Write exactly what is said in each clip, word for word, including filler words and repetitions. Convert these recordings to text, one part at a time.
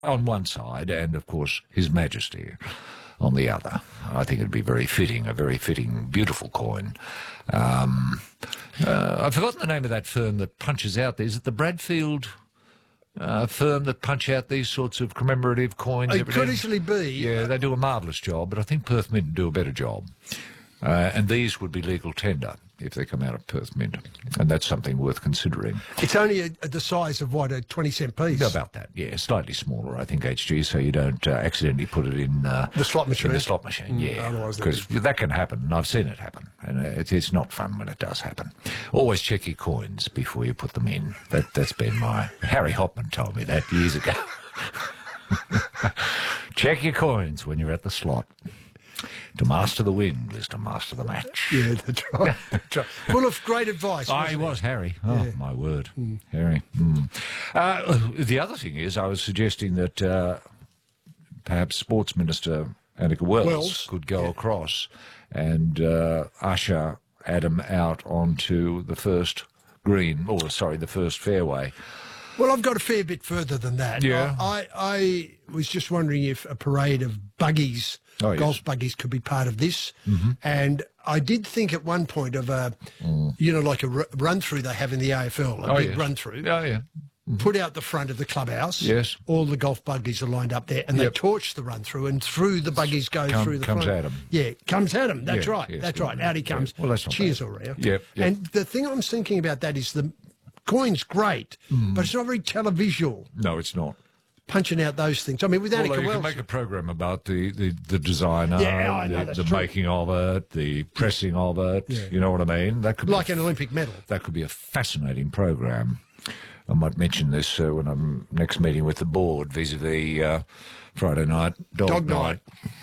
on one side and, of course, His Majesty on the other. I think it'd be very fitting, a very fitting, beautiful coin. Um, uh, I've forgotten the name of that firm that punches out these. Is it the Bradfield uh, firm that punch out these sorts of commemorative coins? It could easily be. Yeah, they do a marvellous job, but I think Perth Mint do a better job. Uh, and these would be legal tender if they come out of Perth Mint, and that's something worth considering. It's only a, a, the size of, what, a twenty cent piece? About that, yeah. Slightly smaller, I think, H G, so you don't uh, accidentally put it in... Uh, the slot machine? In the slot machine, mm, yeah. Because that can happen, and I've seen it happen, and it, it's not fun when it does happen. Always check your coins before you put them in. That, that's been my... Harry Hopman told me that years ago. Check your coins when you're at the slot. To master the wind is to master the match. Yeah, that's right. That's right. Full of great advice. Oh, he was, Harry. Oh, yeah. My word. Mm. Harry. Mm. Uh, the other thing is, I was suggesting that uh, perhaps Sports Minister Annika Wells, Wells. could go yeah. across and uh, usher Adam out onto the first green, or sorry, the first fairway. Well, I've got a fair bit further than that. Yeah. I, I was just wondering if a parade of buggies, oh, golf yes. buggies, could be part of this. Mm-hmm. And I did think at one point of a, mm. you know, like a r- run-through they have in the A F L, a oh, big yes. run-through. Oh, yeah. Mm-hmm. Put out the front of the clubhouse. Yes. All the golf buggies are lined up there, and yep. they torch the run-through, and through the buggies go Come, through the comes front. Adam. Yeah, comes Adam. That's yeah, right. yes, that's well, right. Out he comes. Yeah. Well, that's not Cheers, bad. Aurea. Yep, yep. And the thing I'm thinking about that is the coin's great, mm. but it's not very televisual. No, it's not. Punching out those things. I mean, with Annika well, you Wells, can make a program about the, the, the designer, yeah, I know, the, the true. making of it, the pressing of it. Yeah. You know what I mean? That could like be an Olympic medal. That could be a fascinating program. I might mention this uh, when I'm next meeting with the board vis-a-vis uh, Friday night dog, dog night.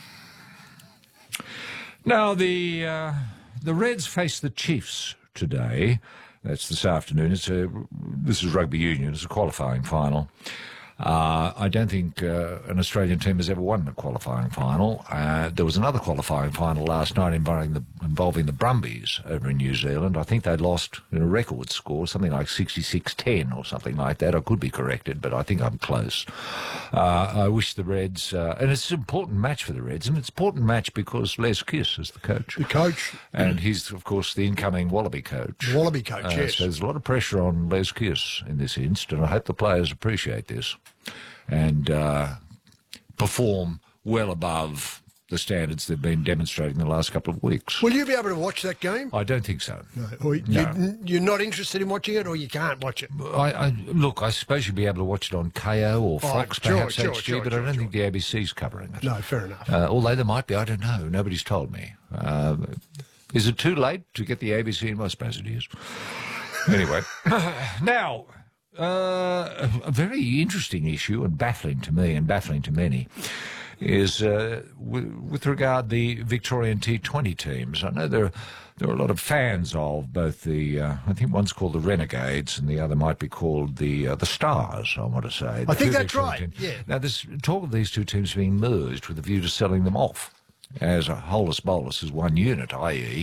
night. Now the uh, the Reds face the Chiefs today. That's this afternoon. It's a this is rugby union. It's a qualifying final. Uh, I don't think uh, an Australian team has ever won a qualifying final. Uh, there was another qualifying final last night involving the, involving the Brumbies over in New Zealand. I think they lost in a record score, something like sixty-six ten or something like that. I could be corrected, but I think I'm close. Uh, I wish the Reds... Uh, and it's an important match for the Reds, and it's an important match because Les Kiss is the coach. The coach. And he's, of course, the incoming Wallaby coach. Wallaby coach, uh, yes. So there's a lot of pressure on Les Kiss in this instance, and I hope the players appreciate this and uh, perform well above the standards they've been demonstrating the last couple of weeks. Will you be able to watch that game? I don't think so. No. Or you, no. You're not interested in watching it, or you can't watch it? I, I, look, I suppose you'll be able to watch it on K O or Fox, oh, perhaps sure, H G, sure, but sure, I don't sure. think the A B C's covering it. No, fair enough. Uh, although there might be, I don't know. Nobody's told me. Uh, is it too late to get the A B C? I suppose it is. Anyway, now... Uh, a very interesting issue and baffling to me and baffling to many is uh, w- with regard the Victorian T twenty teams. I know there, there are a lot of fans of both the, uh, I think one's called the Renegades and the other might be called the uh, the Stars, I want to say. I think that's right, teams. yeah. Now, there's talk of these two teams being merged with a view to selling them off as a holus bolus as one unit, that is.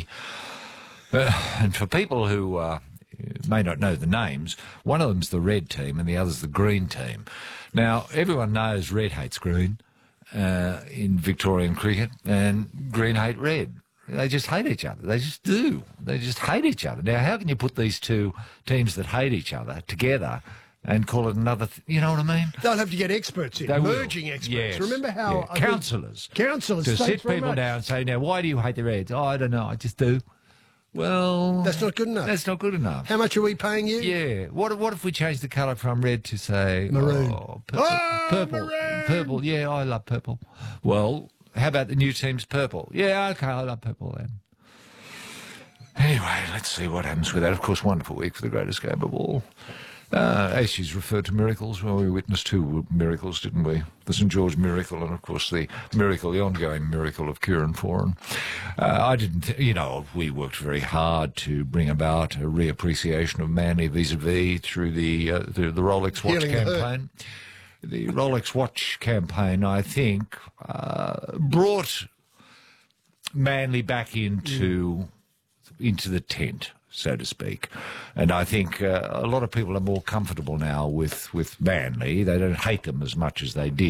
Uh, and for people who... Uh, may not know the names. One of them's the red team and the other's the green team. Now, everyone knows red hates green uh, in Victorian cricket and green hate red. They just hate each other. They just do. They just hate each other. Now, how can you put these two teams that hate each other together and call it another... Th- you know what I mean? They'll have to get experts in, they merging will. experts. Yes. Remember how... Yeah. Counsellors. Counsellors. To sit very people much. down and say, now, why do you hate the Reds? Oh, I don't know. I just do. Well... That's not good enough. That's not good enough. How much are we paying you? Yeah. What What if we change the colour from red to, say... Maroon. Oh, purple. Oh, purple. maroon! Purple. Yeah, I love purple. Well, how about the new team's purple? Yeah, OK, I love purple then. Anyway, let's see what happens with that. Of course, wonderful week for the greatest game of all. Uh, Ashes referred to miracles. Well, we witnessed two miracles, didn't we? The St George miracle and, of course, the miracle, the ongoing miracle of Kieran Foran. Uh, I didn't, th- you know, we worked very hard to bring about a reappreciation of Manly vis-a-vis through the, uh, the, the Rolex Watch Healing campaign. The Rolex Watch campaign, I think, uh, brought Manly back into, mm. into the tent, so to speak. And I think uh, a lot of people are more comfortable now with, with Manly. They don't hate them as much as they did.